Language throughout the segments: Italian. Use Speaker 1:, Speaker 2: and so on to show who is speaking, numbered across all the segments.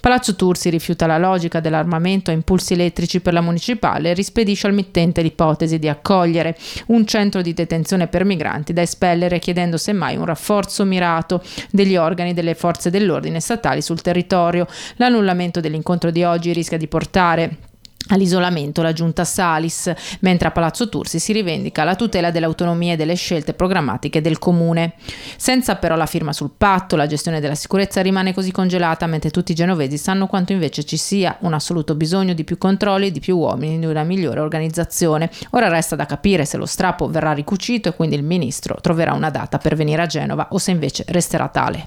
Speaker 1: Palazzo Tursi rifiuta la logica dell'armamento a impulsi elettrici per la municipale e rispedisce al mittente l'ipotesi di accogliere un centro di detenzione per migranti da espellere, chiedendo semmai un rafforzo mirato degli organi delle forze dell'ordine statali sul territorio. L'annullamento dell'incontro di oggi rischia di portare all'isolamento la giunta Salis, mentre a Palazzo Tursi si rivendica la tutela dell'autonomia e delle scelte programmatiche del comune. Senza però la firma sul patto, la gestione della sicurezza rimane così congelata, mentre tutti i genovesi sanno quanto invece ci sia un assoluto bisogno di più controlli, di più uomini, di una migliore organizzazione. Ora resta da capire se lo strappo verrà ricucito e quindi il ministro troverà una data per venire a Genova o se invece resterà tale.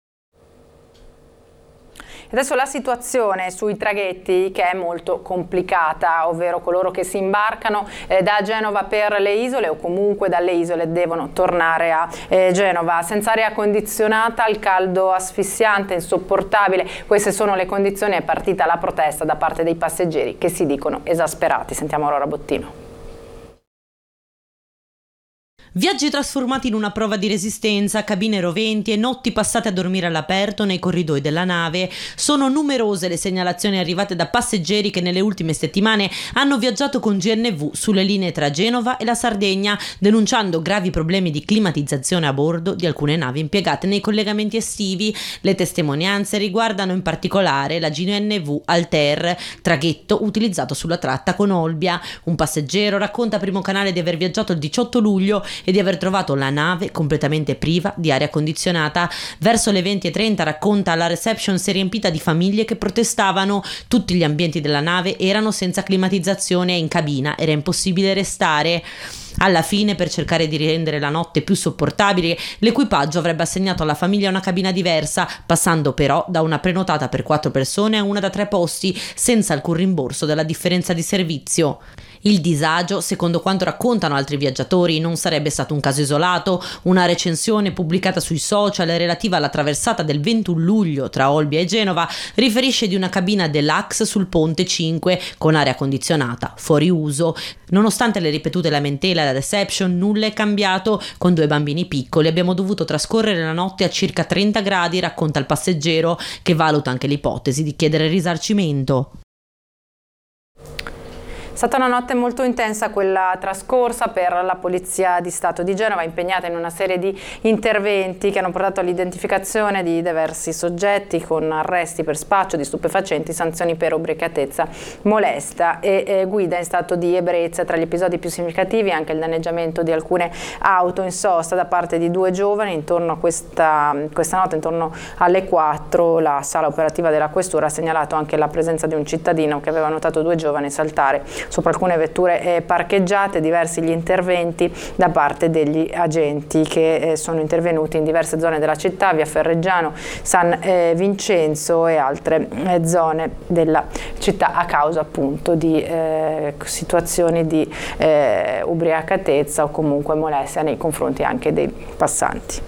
Speaker 2: Adesso la situazione sui traghetti, che è molto complicata, ovvero coloro che si imbarcano da Genova per le isole o comunque dalle isole devono tornare a Genova. Senza aria condizionata, il caldo asfissiante, insopportabile, queste sono le condizioni. È partita la protesta da parte dei passeggeri che si dicono esasperati. Sentiamo Aurora Bottino.
Speaker 3: Viaggi trasformati in una prova di resistenza, cabine roventi e notti passate a dormire all'aperto nei corridoi della nave. Sono numerose le segnalazioni arrivate da passeggeri che nelle ultime settimane hanno viaggiato con GNV sulle linee tra Genova e la Sardegna, denunciando gravi problemi di climatizzazione a bordo di alcune navi impiegate nei collegamenti estivi. Le testimonianze riguardano in particolare la GNV Altair, traghetto utilizzato sulla tratta con Olbia. Un passeggero racconta a Primo Canale di aver viaggiato il 18 luglio e di aver trovato la nave completamente priva di aria condizionata. Verso le 20:30, racconta, la reception si è riempita di famiglie che protestavano. Tutti gli ambienti della nave erano senza climatizzazione e in cabina era impossibile restare. Alla fine, per cercare di rendere la notte più sopportabile, l'equipaggio avrebbe assegnato alla famiglia una cabina diversa, passando però da una prenotata per 4 persone a una da 3 posti, senza alcun rimborso della differenza di servizio. Il disagio, secondo quanto raccontano altri viaggiatori, non sarebbe stato un caso isolato. Una recensione pubblicata sui social relativa alla traversata del 21 luglio tra Olbia e Genova riferisce di una cabina deluxe sul Ponte 5 con aria condizionata, fuori uso. Nonostante le ripetute lamentele alla reception, nulla è cambiato. Con 2 bambini piccoli abbiamo dovuto trascorrere la notte a circa 30 gradi, racconta il passeggero, che valuta anche l'ipotesi di chiedere risarcimento.
Speaker 2: È stata una notte molto intensa quella trascorsa per la Polizia di Stato di Genova, impegnata in una serie di interventi che hanno portato all'identificazione di diversi soggetti con arresti per spaccio di stupefacenti, sanzioni per ubriacatezza molesta e guida in stato di ebbrezza. Tra gli episodi più significativi anche il danneggiamento di alcune auto in sosta da parte di 2 giovani. Intorno a questa notte, intorno alle 4, la sala operativa della Questura ha segnalato anche la presenza di un cittadino che aveva notato 2 giovani saltare sopra alcune vetture parcheggiate. Diversi gli interventi da parte degli agenti che sono intervenuti in diverse zone della città, via Ferreggiano, San Vincenzo e altre zone della città, a causa appunto di situazioni di ubriacatezza o comunque molestia nei confronti anche dei passanti.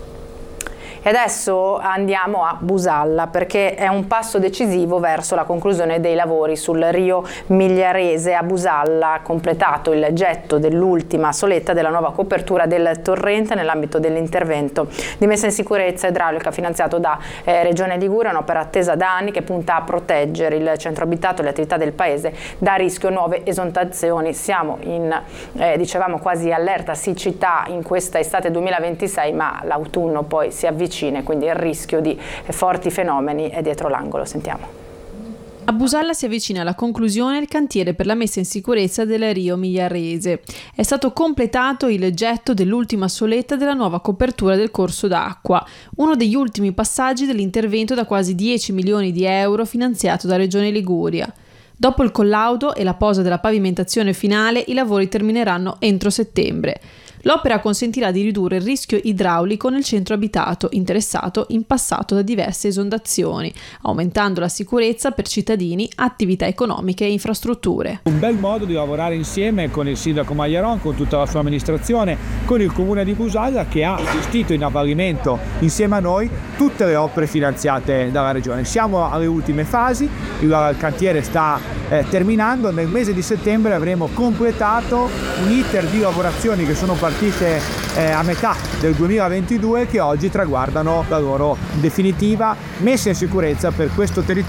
Speaker 2: E adesso andiamo a Busalla, perché è un passo decisivo verso la conclusione dei lavori sul Rio Migliarese. A Busalla, completato il getto dell'ultima soletta della nuova copertura del torrente nell'ambito dell'intervento di messa in sicurezza idraulica finanziato da Regione Liguria, un'opera attesa da anni che punta a proteggere il centro abitato e le attività del paese da rischio nuove esondazioni. Siamo in, dicevamo, quasi allerta siccità in questa estate 2026, ma l'autunno poi si avvicina, quindi il rischio di forti fenomeni è dietro l'angolo. Sentiamo.
Speaker 1: A Busalla si avvicina alla conclusione il cantiere per la messa in sicurezza del Rio Migliarese. È stato completato il getto dell'ultima soletta della nuova copertura del corso d'acqua, uno degli ultimi passaggi dell'intervento da quasi 10 milioni di euro finanziato da Regione Liguria. Dopo il collaudo e la posa della pavimentazione finale, i lavori termineranno entro settembre. L'opera consentirà di ridurre il rischio idraulico nel centro abitato, interessato in passato da diverse esondazioni, aumentando la sicurezza per cittadini, attività economiche e infrastrutture.
Speaker 4: Un bel modo di lavorare insieme con il sindaco Maglieron, con tutta la sua amministrazione, con il comune di Busalla, che ha gestito in avvalimento insieme a noi tutte le opere finanziate dalla regione. Siamo alle ultime fasi, il cantiere sta terminando. Nel mese di settembre avremo completato un iter di lavorazioni che sono partite a metà del 2022, che oggi traguardano la loro definitiva messa in sicurezza per questo territorio